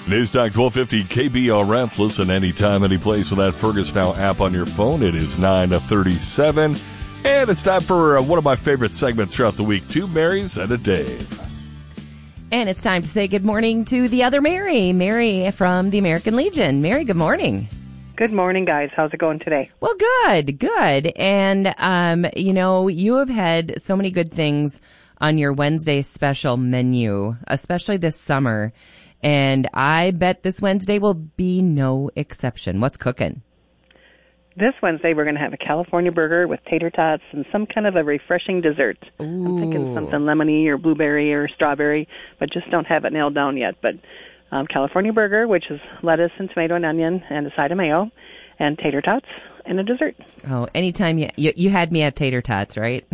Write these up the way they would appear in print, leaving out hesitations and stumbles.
News Talk 1250 KBRF. Listen anytime, any place with that Fergus Now app on your phone. It is 9:37. And it's time for one of my favorite segments throughout the week. Two Marys and a Dave. And it's time to say good morning to the other Mary. Mary from the American Legion. Mary, good morning. Good morning, guys. How's it going today? Well, good. And, you have had so many good things on your Wednesday special menu, especially this summer. And I bet this Wednesday will be no exception. What's cooking? This Wednesday, we're going to have a California burger with tater tots and some kind of a refreshing dessert. Ooh. I'm thinking something lemony or blueberry or strawberry, but just don't have it nailed down yet. But California burger, which is lettuce and tomato and onion and a side of mayo, and tater tots and a dessert. Oh, anytime you had me at tater tots, right?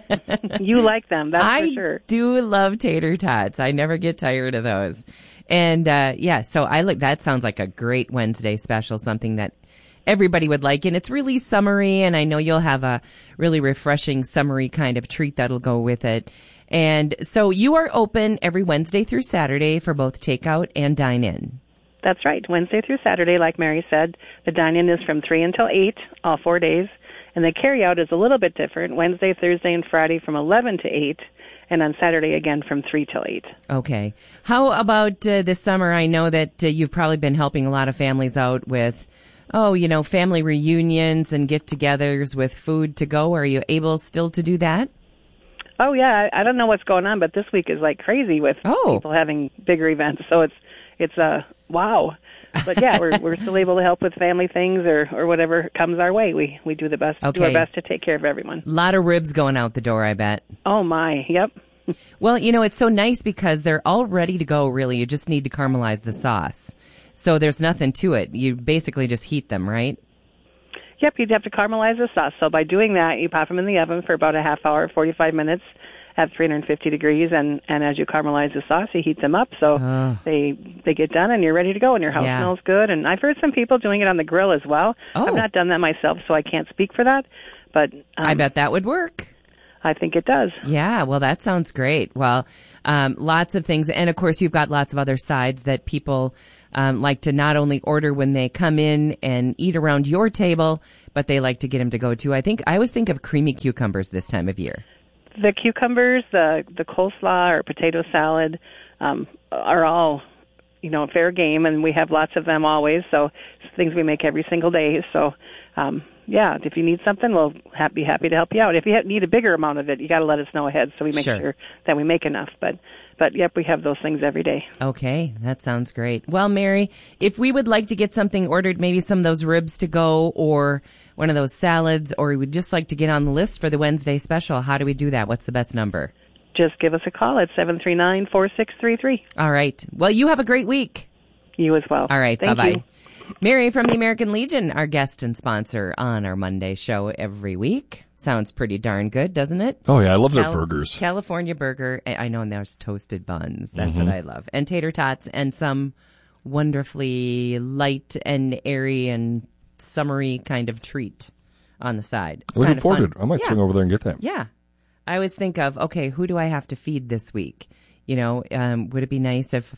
You like them, that's for sure. I do love tater tots. I never get tired of those. And so that sounds like a great Wednesday special, something that everybody would like. And it's really summery, and I know you'll have a really refreshing summery kind of treat that'll go with it. And so you are open every Wednesday through Saturday for both takeout and dine-in. That's right. Wednesday through Saturday, like Mary said. The dine-in is from 3 until 8, all 4 days. And the carry-out is a little bit different. Wednesday, Thursday, and Friday from 11 to 8. And on Saturday, again, from 3 till 8. Okay. How about this summer? I know that you've probably been helping a lot of families out with, family reunions and get-togethers with food to go. Are you able still to do that? Oh, yeah. I don't know what's going on, but this week is like crazy with people having bigger events. So it's wow. But yeah, we're still able to help with family things or whatever comes our way. We do do our best to take care of everyone. A lot of ribs going out the door, I bet. Oh my, yep. Well, it's so nice because they're all ready to go, really. You just need to caramelize the sauce. So there's nothing to it. You basically just heat them, right? Yep, you'd have to caramelize the sauce. So by doing that, you pop them in the oven for about a half hour, 45 minutes at 350 degrees, and as you caramelize the sauce, you heat them up so they get done and you're ready to go and your house smells good. And I've heard some people doing it on the grill as well. I've not done that myself, so I can't speak for that. But I bet that would work. I think it does. Yeah, well, that sounds great. Well, lots of things. And, of course, you've got lots of other sides that people like to not only order when they come in and eat around your table, but they like to get them to go, too. I always think of creamy cucumbers this time of year. The cucumbers, the coleslaw or potato salad are all, fair game, and we have lots of them always. So it's things we make every single day. So, if you need something, we'll be happy to help you out. If you need a bigger amount of it, you got to let us know ahead so we make sure that we make enough. But yep, we have those things every day. Okay, that sounds great. Well, Mary, if we would like to get something ordered, maybe some of those ribs to go or one of those salads, or we would just like to get on the list for the Wednesday special, how do we do that? What's the best number? Just give us a call at 739-4633. All right. Well, you have a great week. You as well. All right. Thank bye-bye. you. Mary from the American Legion, our guest and sponsor on our Monday show every week. Sounds pretty darn good, doesn't it? Oh, yeah. I love their burgers. California burger. I know, and there's toasted buns. That's what I love. And tater tots and some wonderfully light and airy and summery kind of treat on the side. It's Looking forward to it. I might swing over there and get that. Yeah. I always think of, okay, who do I have to feed this week? Would it be nice if,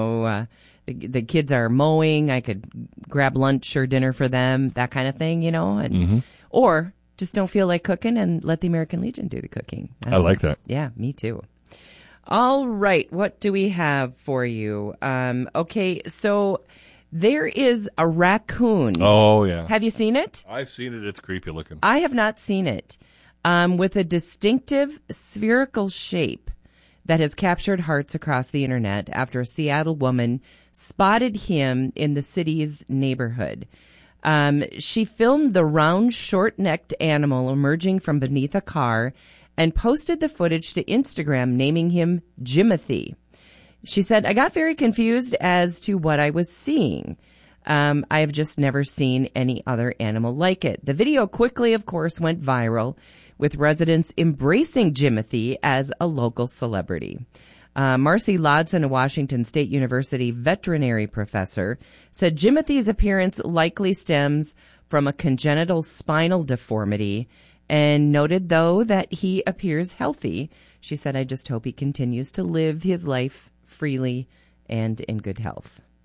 the kids are mowing, I could grab lunch or dinner for them, that kind of thing, and or just don't feel like cooking and let the American Legion do the cooking. I like that. Yeah, me too. All right, what do we have for you? Okay, so there is a raccoon. Oh, yeah. Have you seen it? I've seen it. It's creepy looking. I have not seen it. With a distinctive spherical shape that has captured hearts across the internet after a Seattle woman spotted him in the city's neighborhood. She filmed the round, short-necked animal emerging from beneath a car and posted the footage to Instagram, naming him Jimothy. She said, I got very confused as to what I was seeing. I have just never seen any other animal like it. The video quickly, of course, went viral, with residents embracing Jimothy as a local celebrity. Marcy Lodson, a Washington State University veterinary professor, said Jimothy's appearance likely stems from a congenital spinal deformity and noted, though, that he appears healthy. She said, I just hope he continues to live his life freely and in good health.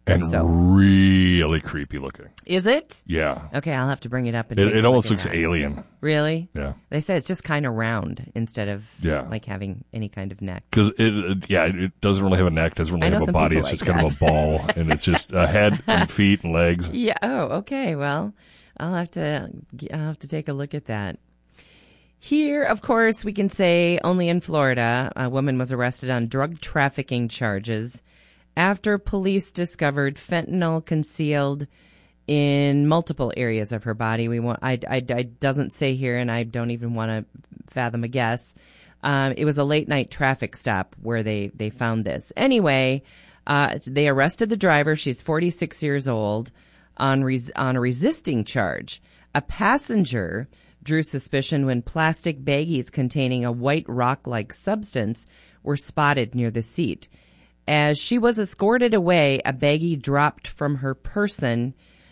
And really creepy looking. Is it? Yeah. Okay, I'll have to bring it up and take a It look almost at looks that. alien. Really? Yeah. They say it's just kind of round instead of like having any kind of neck. Because it doesn't really have a neck, doesn't really have a body. It's just kind of a ball, and it's just a head and feet and legs. Yeah. Oh, okay. Well, I'll have to take a look at that. Here, of course, we can say only in Florida, a woman was arrested on drug trafficking charges after police discovered fentanyl concealed in multiple areas of her body. I doesn't say here, and I don't even want to fathom a guess. It was a late night traffic stop where they found this. Anyway, they arrested the driver. She's 46 years old on a resisting charge. A passenger drew suspicion when plastic baggies containing a white rock-like substance were spotted near the seat. As she was escorted away, a baggie dropped from her person,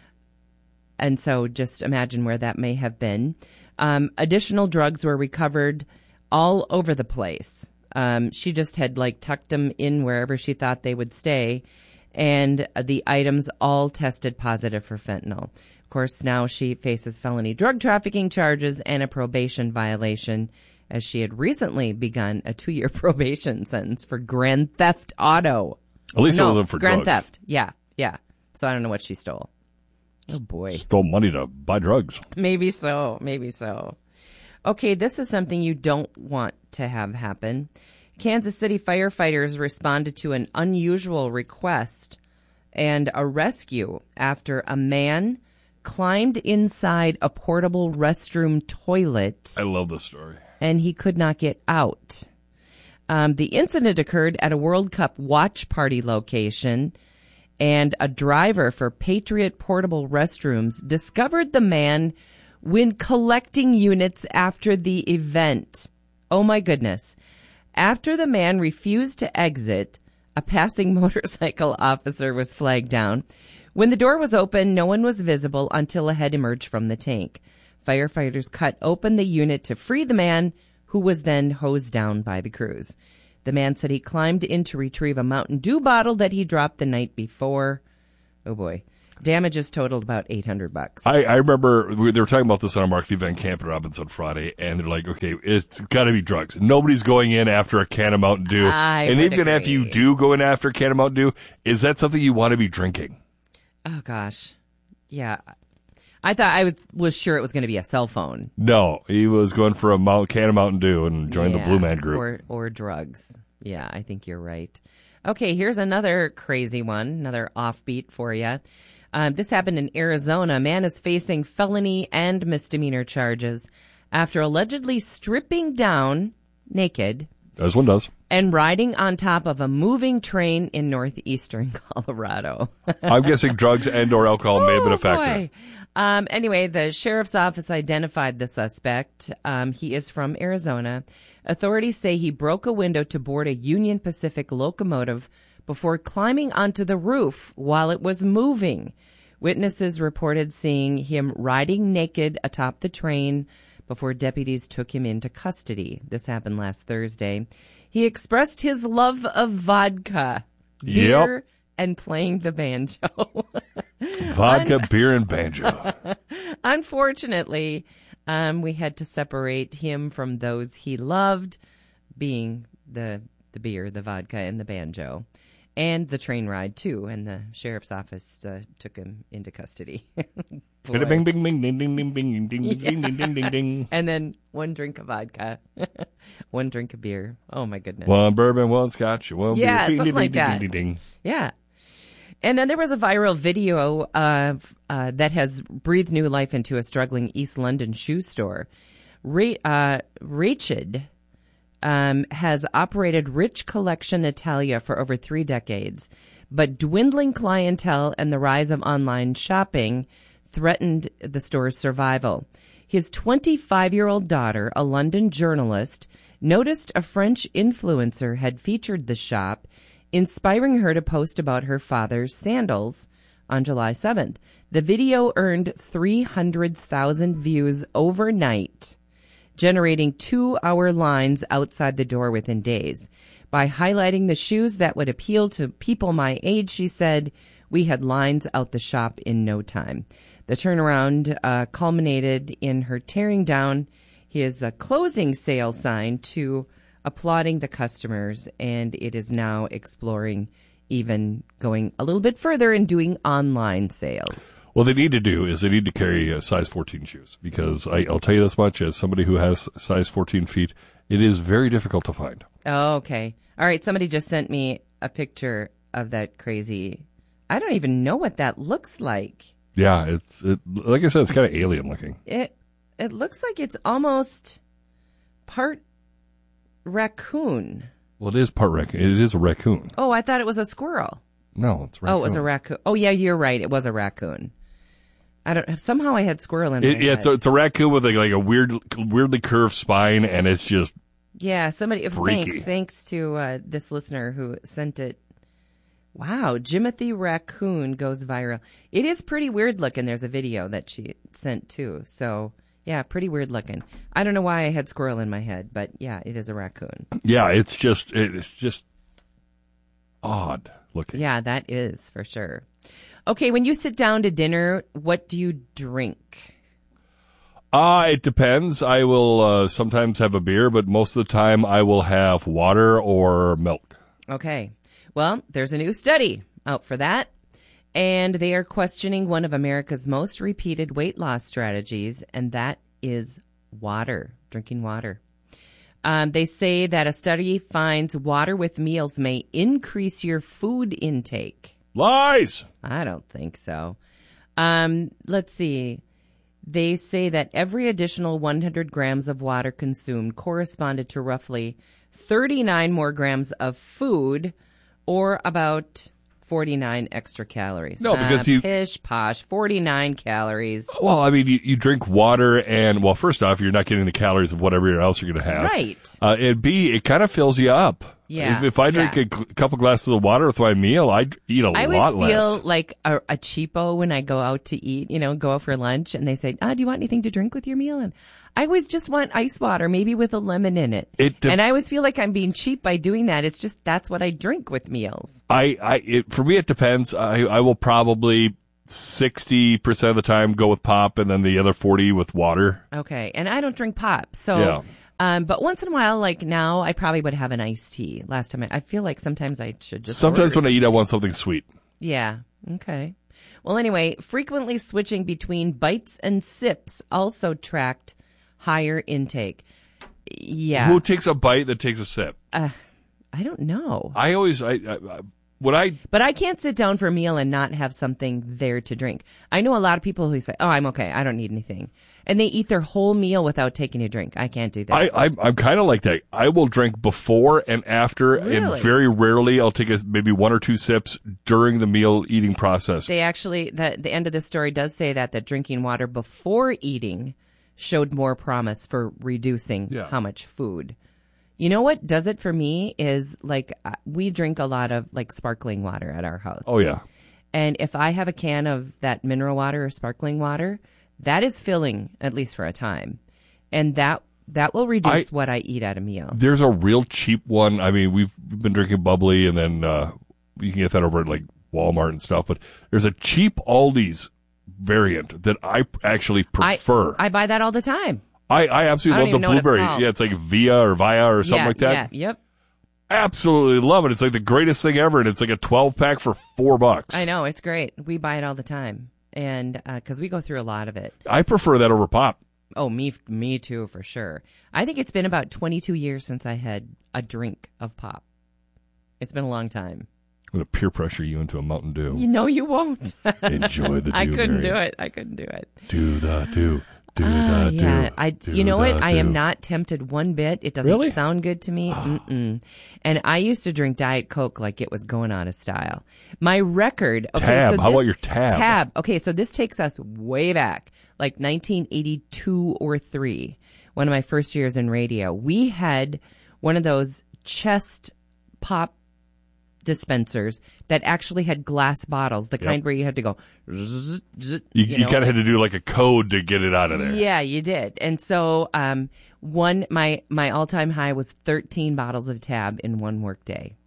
and so just imagine where that may have been. Additional drugs were recovered all over the place. She just had tucked them in wherever she thought they would stay, and the items all tested positive for fentanyl. Of course, now she faces felony drug trafficking charges and a probation violation, as she had recently begun a 2-year probation sentence for grand theft auto. At least it wasn't for grand drugs. theft. Yeah. So I don't know what she stole. Oh, boy. Stole money to buy drugs. Maybe so. Okay, this is something you don't want to have happen. Kansas City firefighters responded to an unusual request and a rescue after a man climbed inside a portable restroom toilet. I love this story. And he could not get out. The incident occurred at a World Cup watch party location, and a driver for Patriot Portable Restrooms discovered the man when collecting units after the event. Oh, my goodness. After the man refused to exit, a passing motorcycle officer was flagged down. When the door was open, no one was visible until a head emerged from the tank. Firefighters cut open the unit to free the man, who was then hosed down by the crews. The man said he climbed in to retrieve a Mountain Dew bottle that he dropped the night before. Oh, boy. Damages totaled about $800. I remember they were talking about this on Mark V. Van Camp and Robbins on Friday, and they're like, okay, it's got to be drugs. Nobody's going in after a can of Mountain Dew. And even after you do go in after a can of Mountain Dew, is that something you want to be drinking? Oh, gosh. Yeah. I thought I was sure it was going to be a cell phone. No, he was going for a can of Mountain Dew and joined the Blue Man Group. Or drugs. Yeah, I think you're right. Okay, here's another crazy one, another offbeat for you. This happened in Arizona. A man is facing felony and misdemeanor charges after allegedly stripping down naked. As one does. And riding on top of a moving train in northeastern Colorado. I'm guessing drugs and or alcohol may have been a factor. Boy. Anyway, the sheriff's office identified the suspect. He is from Arizona. Authorities say he broke a window to board a Union Pacific locomotive before climbing onto the roof while it was moving. Witnesses reported seeing him riding naked atop the train before deputies took him into custody. This happened last Thursday. He expressed his love of vodka, beer, and playing the banjo. Vodka, beer, and banjo. Unfortunately, we had to separate him from those he loved, being the beer, the vodka, and the banjo. And the train ride, too. And the sheriff's office took him into custody. Bing, bing, bing, ding, ding, ding, ding, ding, ding, ding, ding, ding, ding. And then one drink of vodka, one drink of beer. Oh, my goodness. One bourbon, one scotch, one beer. Yeah, something like ding, that. ding, ding, ding. Yeah. And then there was a viral video that has breathed new life into a struggling East London shoe store. Rachid has operated Rich Collection Italia for over 3 decades, but dwindling clientele and the rise of online shopping threatened the store's survival. His 25-year-old daughter, a London journalist, noticed a French influencer had featured the shop, inspiring her to post about her father's sandals on July 7th. The video earned 300,000 views overnight, generating 2-hour lines outside the door within days. By highlighting the shoes that would appeal to people my age, she said, we had lines out the shop in no time. The turnaround culminated in her tearing down his closing sale sign to applauding the customers, and it is now exploring even going a little bit further and doing online sales. What they need to do is they need to carry size 14 shoes, because I'll tell you this much, as somebody who has size 14 feet, it is very difficult to find. Oh, okay. All right, somebody just sent me a picture of that crazy. I don't even know what that looks like. Yeah, like I said, it's kind of alien looking. It looks like it's almost part raccoon. Well, it is part raccoon. It is a raccoon. Oh, I thought it was a squirrel. No, it's a raccoon. Oh, it was a raccoon. Oh, yeah, you're right. It was a raccoon. Somehow I had squirrel in my head. Yeah, it's a raccoon with like a weirdly curved spine, and it's just somebody. freaky. Thanks to this listener who sent it. Wow, Jimothy Raccoon goes viral. It is pretty weird looking. There's a video that she sent too. So yeah, pretty weird looking. I don't know why I had squirrel in my head, but yeah, it is a raccoon. Yeah, it's just odd looking. Yeah, that is for sure. Okay, when you sit down to dinner, what do you drink? It depends. I will sometimes have a beer, but most of the time I will have water or milk. Okay. Well, there's a new study out for that, and they are questioning one of America's most repeated weight loss strategies, and that is water, drinking water. They say that a study finds water with meals may increase your food intake. Lies! I don't think so. Let's see. They say that every additional 100 grams of water consumed corresponded to roughly 39 more grams of food, or about 49 extra calories. No, because you... Pish posh, 49 calories. Well, I mean, you drink water, and, well, first off, you're not getting the calories of whatever else you're going to have. Right. And B, it kind of fills you up. Yeah. If I drink a couple glasses of water with my meal, I eat a lot less. I always feel like a cheapo when I go out to eat, go out for lunch, and they say, do you want anything to drink with your meal? And I always just want ice water, maybe with a lemon in it. And I always feel like I'm being cheap by doing that. It's just that's what I drink with meals. For me, it depends. I will probably 60% of the time go with pop, and then the other 40 with water. Okay, and I don't drink pop, so... Yeah. But once in a while, like now, I probably would have an iced tea. Last time, I feel like sometimes I should just. Sometimes when I eat, I want something sweet. Yeah. Okay. Well, anyway, frequently switching between bites and sips also tracked higher intake. Yeah. Who takes a bite that takes a sip? I don't know. But I can't sit down for a meal and not have something there to drink. I know a lot of people who say, I'm okay, I don't need anything. And they eat their whole meal without taking a drink. I can't do that. I'm kind of like that. I will drink before and after, really? And very rarely I'll take maybe one or two sips during the meal eating process. They actually, the end of the story does say that drinking water before eating showed more promise for reducing how much food. You know what does it for me is, like, we drink a lot of, like, sparkling water at our house. Oh, yeah. And if I have a can of that mineral water or sparkling water, that is filling, at least for a time. And that will reduce what I eat at a meal. There's a real cheap one. I mean, we've been drinking bubbly, and then you can get that over at, like, Walmart and stuff. But there's a cheap Aldi's variant that I actually prefer. I buy that all the time. I absolutely love the blueberry. Yeah, it's like Via or something like that. Yeah, yep. Absolutely love it. It's like the greatest thing ever, and it's like a 12-pack for $4. I know, it's great. We buy it all the time, and because we go through a lot of it. I prefer that over pop. Oh, me too, for sure. I think it's been about 22 years since I had a drink of pop. It's been a long time. I'm going to peer pressure you into a Mountain Dew. No, you won't. Enjoy the dew, I couldn't Mary. Do it. I couldn't do it. Do the dew. You know what? I am not tempted one bit. It doesn't sound good to me. And I used to drink Diet Coke like it was going out of style. My record. Okay, Tab. How about your Tab? Tab. Okay, so this takes us way back, like 1982 or 3. One of my first years in radio. We had one of those chest pop dispensers that actually had glass bottles, the kind where you had to go. You kind of had to do like a code to get it out of there. Yeah, you did. And so my all-time high was 13 bottles of Tab in one work day.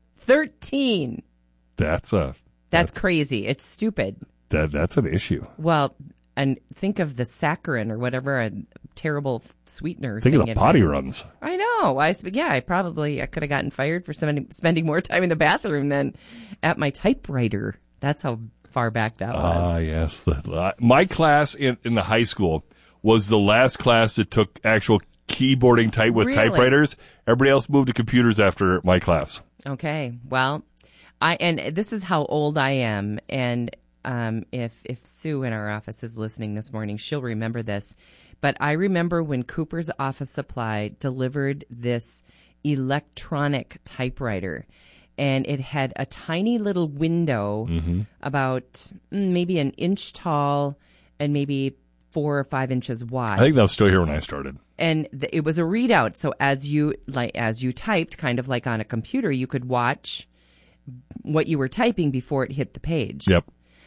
13. That's crazy. It's stupid. That's an issue. Well, and think of the saccharin or whatever, a terrible sweetener. Think of the potty runs. I know. I could have gotten fired for spending more time in the bathroom than at my typewriter. That's how far back that was. Ah, yes. My class in the high school was the last class that took actual keyboarding type with typewriters. Everybody else moved to computers after my class. Okay. Well, and this is how old I am, and if Sue in our office is listening this morning, she'll remember this. But I remember when Cooper's Office Supply delivered this electronic typewriter, and it had a tiny little window about maybe an inch tall and maybe 4 or 5 inches wide. I think that was still here when I started. And it was a readout. So as you typed, kind of like on a computer, you could watch what you were typing before it hit the page. Yep.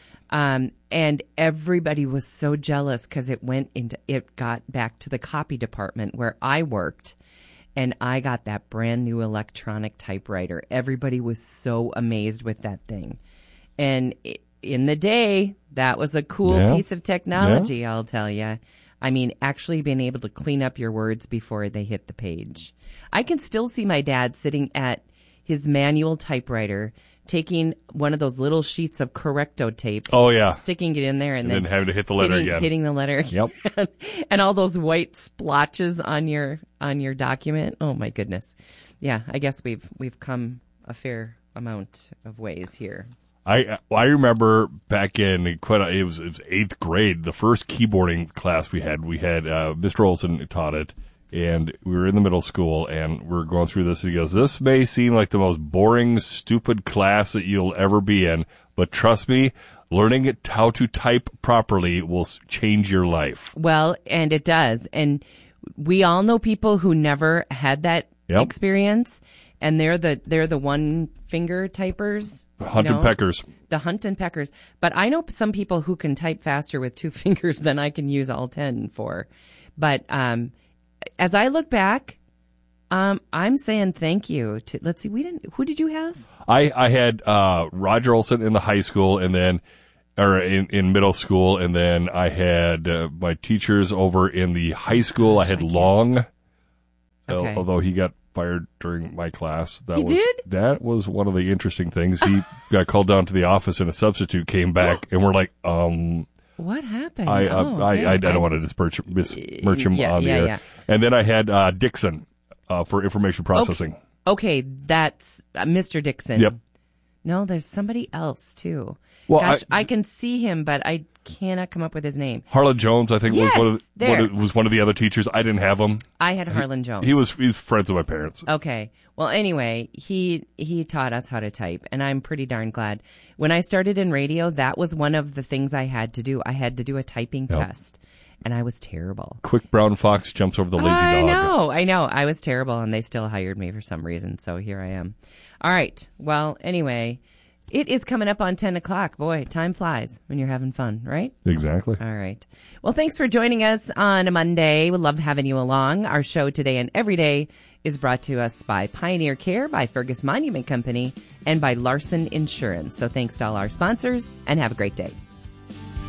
And everybody was so jealous because it got back to the copy department where I worked, and I got that brand new electronic typewriter. Everybody was so amazed with that thing. And in the day, that was a cool piece of technology, I'll tell you. I mean, actually being able to clean up your words before they hit the page. I can still see my dad sitting at his manual typewriter, taking one of those little sheets of Correcto tape. Oh, yeah. Sticking it in there and then having to hit the letter again. Hitting the letter again. Yep. And all those white splotches on your document. Oh, my goodness. Yeah, I guess we've come a fair amount of ways here. I remember back in it was 8th grade, the first keyboarding class we had Mr. Olson taught it, and we were in the middle school, and we're going through this, and he goes, "This may seem like the most boring, stupid class that you'll ever be in, but trust me, learning how to type properly will change your life." Well, and it does, and we all know people who never had that experience. And they're the one finger typers. Hunt and peckers. The hunt and peckers. But I know some people who can type faster with 2 fingers than I can use all 10 for. But as I look back, I'm saying thank you to, let's see, who did you have? I had Roger Olson in the high school, and then in middle school, and then I had my teachers over in the high school. I had Long, although he got fired during my class. That was one of the interesting things. He got called down to the office, and a substitute came back, and we're like, what happened? I don't want to besmirch him on the air. And then I had Dixon for information processing. Okay, that's Mr. Dixon. Yep. No, there's somebody else too. Well, gosh, I can see him, but I cannot come up with his name. Harlan Jones, I think, was one of the other teachers. I didn't have him. I had Harlan Jones. He's friends with my parents. Okay. Well, anyway, he taught us how to type, and I'm pretty darn glad. When I started in radio, that was one of the things I had to do. I had to do a typing test, and I was terrible. Quick brown fox jumps over the lazy dog. I know. I was terrible, and they still hired me for some reason, so here I am. All right. Well, anyway, it is coming up on 10 o'clock. Boy, time flies when you're having fun, right? Exactly. All right. Well, thanks for joining us on a Monday. We love having you along. Our show today and every day is brought to us by Pioneer Care, by Fergus Monument Company, and by Larson Insurance. So thanks to all our sponsors, and have a great day.